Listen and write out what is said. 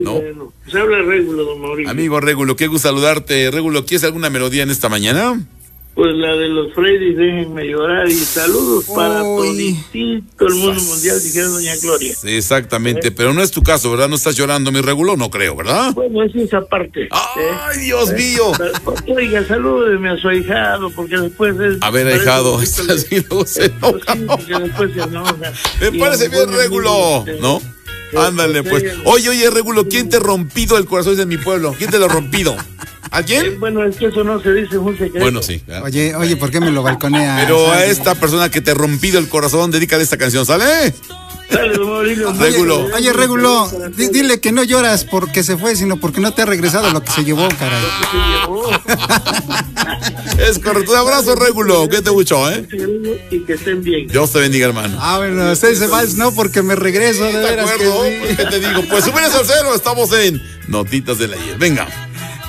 ¿no? Bueno, se habla Régulo, don Mauricio. Amigo Régulo, qué gusto saludarte. Régulo, ¿quieres alguna melodía en esta mañana? Pues la de los Freddys, déjenme llorar, y saludos para toditito el mundo mundial, dijera doña Gloria. Sí, exactamente, pero no es tu caso, ¿verdad? ¿No estás llorando, mi Régulo? No creo, ¿verdad? Bueno, es esa parte. ¡Ay, Dios mío! Oiga, salúdeme a su ahijado, porque después es... A ver, ahijado, estás bien, se enoja. Sí, porque después se enoja. Me parece bien, Régulo, ¿no? Ándale, pues. Oye, Régulo, ¿quién te ha rompido el corazón en mi pueblo? ¿Quién te lo ha rompido? ¿A quién? Bueno, es que eso no se dice, un secreto. Bueno, sí. Claro. Oye, ¿por qué me lo balconea? Pero a esta persona que te ha rompido el corazón, dedícale esta canción, ¿sale? Dale, don Mauricio. Régulo. Oye, Régulo, dile que no lloras porque se fue, sino porque no te ha regresado lo que se llevó, caray. Es correcto. Un abrazo, Régulo. Que te mucho, ¿eh? Y que estén bien. Dios te bendiga, hermano. Bueno, usted se va, no, porque me regreso, de ¿De veras acuerdo? que sí. ¿Qué te digo? Pues súbeles al cero. Estamos en Notitas del Ayer. Venga.